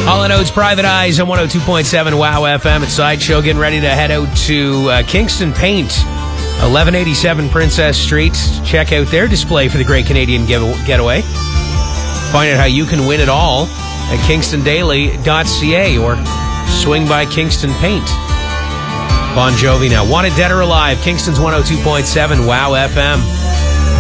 Hall & Oates, Private Eyes on 102.7 WOW FM at Sideshow. Getting ready to head out to Kingston Paint, 1187 Princess Street. Check out their display for the Great Canadian Getaway. Find out how you can win it all at kingstondaily.ca or swing by Kingston Paint. Bon Jovi now. Wanted Dead or Alive, Kingston's 102.7 WOW FM.